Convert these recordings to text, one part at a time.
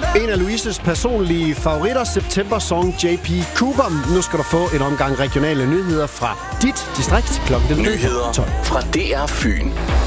En af Louises personlige favoritter, September-song JP Cooper. Nu skal du få en omgang regionale nyheder fra dit distrikt. Klokken nyheder 12. Fra DR Fyn.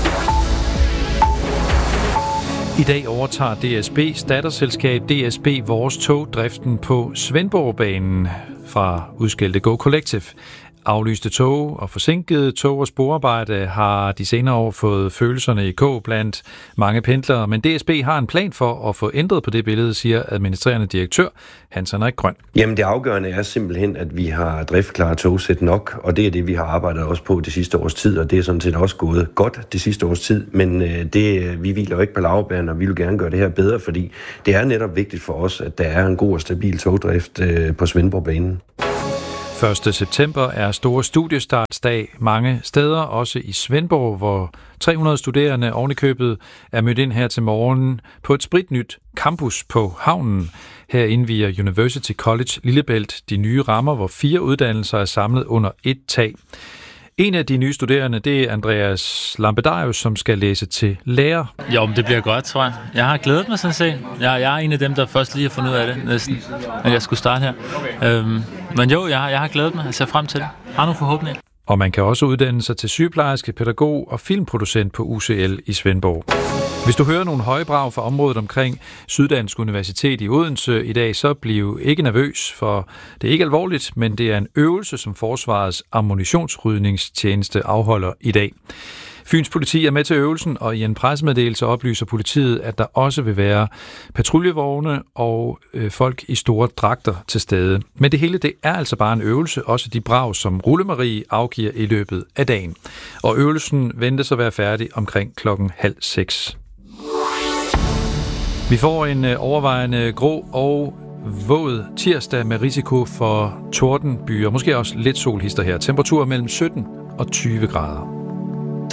I dag overtager DSB's datterselskab DSB Vores Tog driften på Svendborgbanen fra udskilte Go Collective. Aflyste tog og forsinkede tog og sporarbejde har de senere år fået følelserne i kog blandt mange pendlere, men DSB har en plan for at få ændret på det billede, siger administrerende direktør Hans Henrik Grøn. Jamen det afgørende er simpelthen, at vi har driftklare togsæt nok, og det er det, vi har arbejdet også på det sidste års tid, og det er sådan set også gået godt det sidste års tid, men vi hviler jo ikke på laurbærrene, og vi vil gerne gøre det her bedre, fordi det er netop vigtigt for os, at der er en god og stabil togdrift på Svendborgbanen. 1. september er store studiestartsdag mange steder, også i Svendborg, hvor 300 studerende ovenikøbet er mødt ind her til morgen på et spritnyt campus på havnen. Her indviger University College Lillebælt de nye rammer, hvor 4 uddannelser er samlet under et tag. En af de nye studerende, det er Andreas Lampedarius, som skal læse til lærer. Jo, men det bliver godt, tror jeg. Jeg har glædet mig sådan set. Jeg er en af dem, der først lige har fundet ud af det, næsten, at jeg skulle starte her. Men jo, jeg har glædet mig. Jeg ser frem til det. Har nogle forhåbninger. Og man kan også uddanne sig til sygeplejerske, pædagog og filmproducent på UCL i Svendborg. Hvis du hører nogle højbrag fra området omkring Syddansk Universitet i Odense i dag, så bliv ikke nervøs, for det er ikke alvorligt, men det er en øvelse, som Forsvarets ammunitionsrydningstjeneste afholder i dag. Fyns politi er med til øvelsen, og i en pressemeddelelse oplyser politiet, at der også vil være patruljevogne og folk i store dragter til stede. Men det hele, det er altså bare en øvelse, også de brag, som Rullemarie afgiver i løbet af dagen. Og øvelsen ventes at være færdig omkring 5:30. Vi får en overvejende grå og våd tirsdag med risiko for tordenbyer, måske også lidt solhister her. Temperaturer mellem 17 og 20 grader.